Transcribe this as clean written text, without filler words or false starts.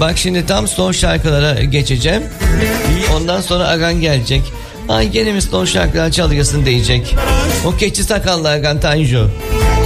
Bak şimdi tam son şarkılara geçeceğim. Ondan sonra Agan gelecek. Ay gene mi son şarkılar çalıyorsun diyecek. O keçi sakallı Agan Tanju.